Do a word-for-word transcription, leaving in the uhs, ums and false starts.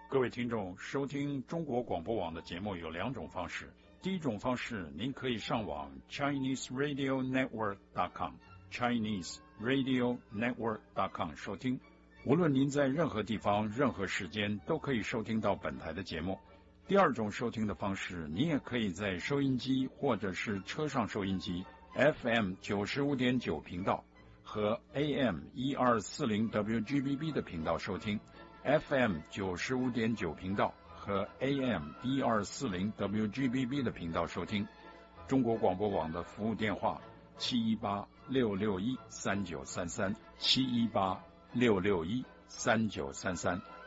各位听众，收听中国广播网的节目有两种方式。第一种方式，您可以上网 Chinese Radio Network dot com Chinese Radio Network dot com 收听。无论您在任何地方、任何时间，都可以收听到本台的节目。第二种收听的方式，您也可以在收音机或者是车上收音机 F M 九十五点九 频道和 A M 一二四零 W G B B 的频道收听。F M 九十五点九 频道和 A M 一二四零 W G B B 的频道收听。中国广播网的服务电话七一八六六一三九三三七一八六六一三九三三。